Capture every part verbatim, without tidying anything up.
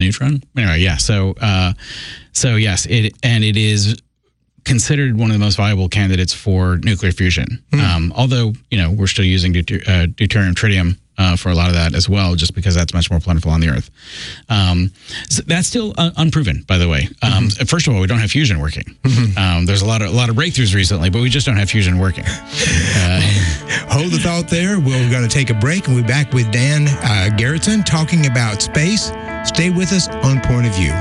neutron. Anyway, yeah. So, uh, so yes, it and it is considered one of the most viable candidates for nuclear fusion. Mm. Um, although, you know, we're still using deuter- uh, deuterium tritium uh, for a lot of that as well, just because that's much more plentiful on the Earth. Um, so that's still uh, unproven, by the way. Um, mm-hmm. First of all, we don't have fusion working. Mm-hmm. Um, there's a lot of a lot of breakthroughs recently, but we just don't have fusion working. Uh, Hold the thought there. We're going to take a break, and we'll be back with Dan uh, Garretson talking about space. Stay with us on Point of View.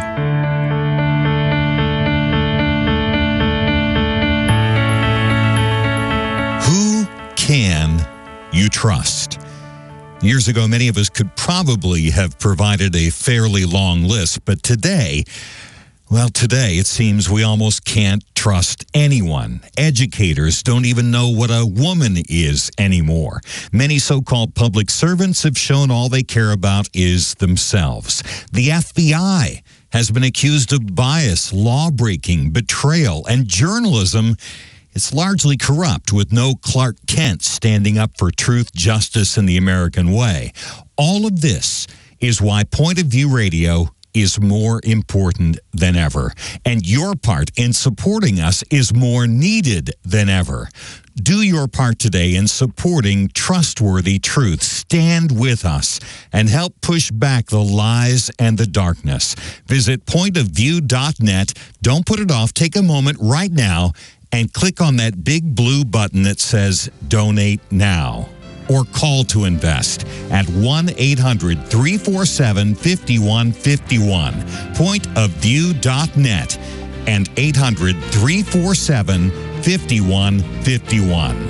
Can you trust? Years ago, many of us could probably have provided a fairly long list, but today, well, today it seems we almost can't trust anyone. Educators don't even know what a woman is anymore. Many so-called public servants have shown all they care about is themselves. The F B I has been accused of bias, law-breaking, betrayal, and journalism. It's largely corrupt, with no Clark Kent standing up for truth, justice, and the American way. All of this is why Point of View Radio is more important than ever. And your part in supporting us is more needed than ever. Do your part today in supporting trustworthy truth. Stand with us and help push back the lies and the darkness. Visit point of view dot net. Don't put it off. Take a moment right now and click on that big blue button that says Donate Now, or call to invest at one eight hundred three four seven five one five one, point of view dot net, and eight hundred three four seven five one five one.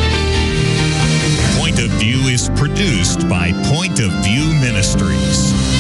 Point of View is produced by Point of View Ministries.